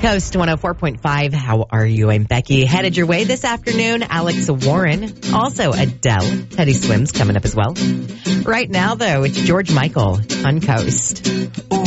Coast 104.5. How are you? I'm Becky. Headed your way this afternoon. Alex Warren. Also Adele. Teddy Swims coming up as well. Right now, though, it's George Michael on Coast.